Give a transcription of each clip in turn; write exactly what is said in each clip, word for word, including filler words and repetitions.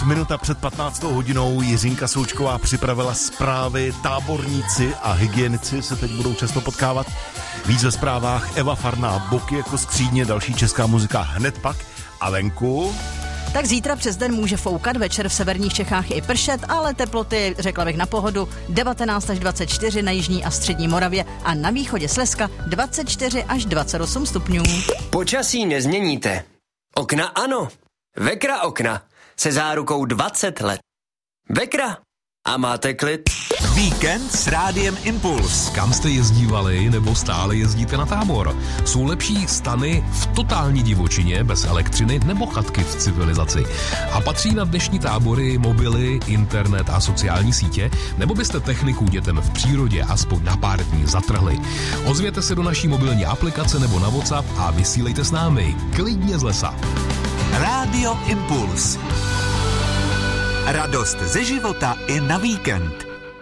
Minuta před patnáctou hodinou Jiřinka Součková připravila zprávy. Táborníci a hygienici se teď budou často potkávat. Víc ve zprávách Eva Farná, Boky jako skříně, další česká muzika hned pak. A venku... Tak zítra přes den může foukat, večer v severních Čechách i pršet, ale teploty, řekla bych na pohodu, devatenáct až dvacet čtyři na jižní a střední Moravě a na východě Slezska dvacet čtyři až dvacet osm stupňů. Počasí nezměníte. Okna ano. Vekra okna se zárukou dvacet let. Vekra a máte klid. Víkend s Rádiem Impuls. Kam jste jezdívali nebo stále jezdíte na tábor? Jsou lepší stany v totální divočině bez elektřiny nebo chatky v civilizaci? A patří na dnešní tábory mobily, internet a sociální sítě? Nebo byste techniku dětem v přírodě aspoň na pár dní zatrhli? Ozvěte se do naší mobilní aplikace nebo na WhatsApp a vysílejte s námi klidně z lesa. Rádio Impuls. Radost ze života i na víkend.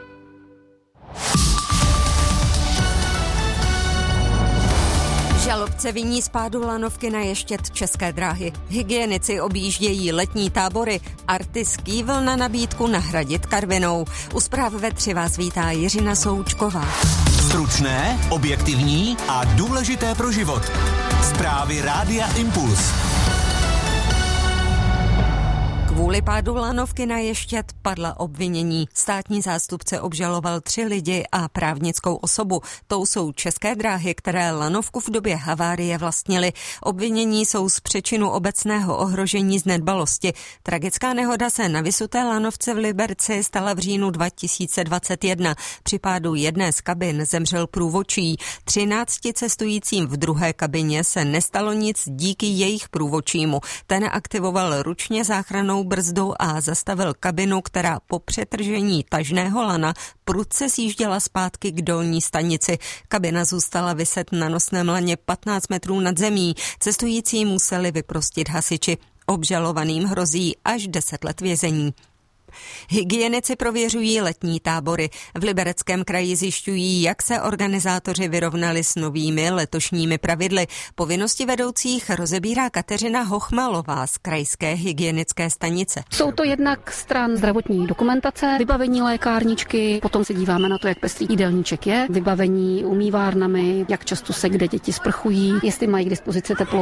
Žalobce viní z pádu lanovky na Ještěd České dráhy. Hygienici objíždějí letní tábory. Artistský vlna na nabídku nahradit Karvinou. U zpráv ve tři vás vítá Jiřina Součková. Stručné, objektivní a důležité pro život. Zprávy Rádia Impuls. Kvůli pádu lanovky na Ještěd padla obvinění. Státní zástupce obžaloval tři lidi a právnickou osobu. Tou jsou České dráhy, které lanovku v době havárie vlastnily. Obvinění jsou z přečinu obecného ohrožení z nedbalosti. Tragická nehoda se na vysuté lanovce v Liberci stala v říjnu dva tisíce dvacet jedna. Při pádu jedné z kabin zemřel průvodčí. Třinácti cestujícím v druhé kabině se nestalo nic díky jejich průvodčímu. Ten aktivoval ručně záchrannou brzdu a zastavil kabinu, která po přetržení tažného lana prudce sjížděla zpátky k dolní stanici. Kabina zůstala viset na nosném laně patnáct metrů nad zemí. Cestující museli vyprostit hasiči. Obžalovaným hrozí až deset let vězení. Hygienici prověřují letní tábory. V Libereckém kraji zjišťují, jak se organizátoři vyrovnali s novými letošními pravidly. Povinnosti vedoucích rozebírá Kateřina Hochmalová z krajské hygienické stanice. Jsou to jednak stran zdravotní dokumentace, vybavení lékárničky, potom se díváme na to, jak pestrý jídelníček je, vybavení umývárnami, jak často se kde děti sprchují, jestli mají k dispozici teplou